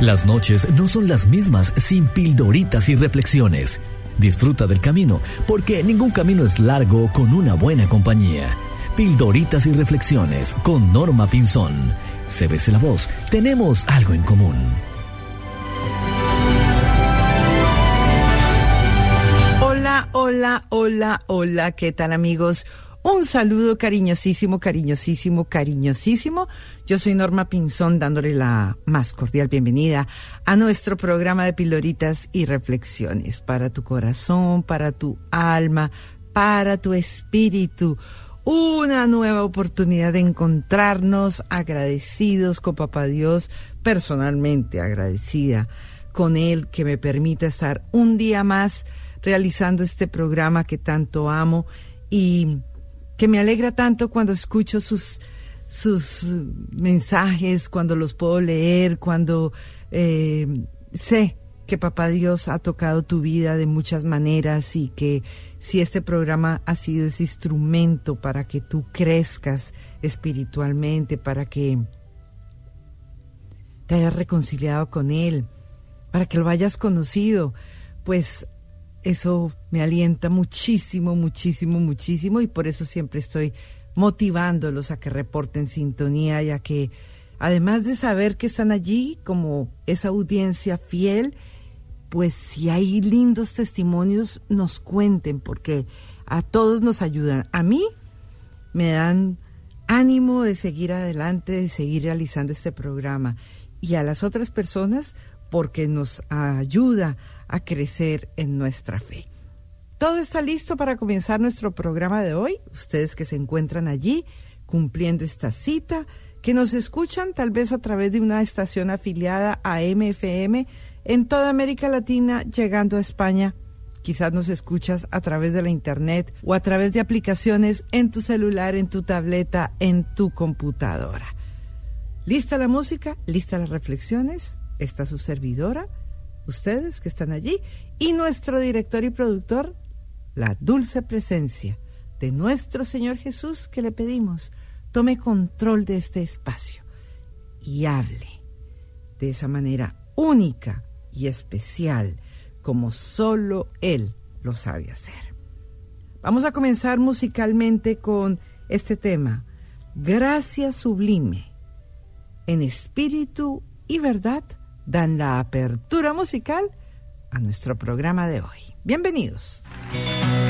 Las noches no son las mismas sin pildoritas y reflexiones. Disfruta del camino, porque ningún camino es largo con una buena compañía. Pildoritas y reflexiones con Norma Pinzón. CBC La Voz, tenemos algo en común. Hola, hola, hola, hola, ¿qué tal, amigos? Un saludo cariñosísimo, cariñosísimo, cariñosísimo. Yo soy Norma Pinzón, dándole la más cordial bienvenida a nuestro programa de pildoritas y reflexiones para tu corazón, para tu alma, para tu espíritu. Una nueva oportunidad de encontrarnos agradecidos con Papá Dios, personalmente agradecida con Él que me permita estar un día más realizando este programa que tanto amo y que me alegra tanto cuando escucho sus mensajes, cuando los puedo leer, cuando sé que Papá Dios ha tocado tu vida de muchas maneras y que si este programa ha sido ese instrumento para que tú crezcas espiritualmente, para que te hayas reconciliado con Él, para que lo hayas conocido, pues eso me alienta muchísimo, muchísimo, muchísimo, y por eso siempre estoy motivándolos a que reporten sintonía y a que, además de saber que están allí como esa audiencia fiel, pues si hay lindos testimonios, nos cuenten, porque a todos nos ayudan. A mí me dan ánimo de seguir adelante, de seguir realizando este programa, y a las otras personas porque nos ayuda a crecer en nuestra fe. Todo está listo para comenzar nuestro programa de hoy. Ustedes que se encuentran allí cumpliendo esta cita, que nos escuchan tal vez a través de una estación afiliada a MFM en toda América Latina, llegando a España. Quizás nos escuchas a través de la internet o a través de aplicaciones en tu celular, en tu tableta, en tu computadora. ¿Lista la música? ¿Lista las reflexiones? Está su servidora, ustedes que están allí, y nuestro director y productor, la dulce presencia de nuestro Señor Jesús, que le pedimos tome control de este espacio y hable de esa manera única y especial como solo Él lo sabe hacer. Vamos a comenzar musicalmente con este tema, Gracia Sublime, en espíritu y verdad. Dan la apertura musical a nuestro programa de hoy. Bienvenidos.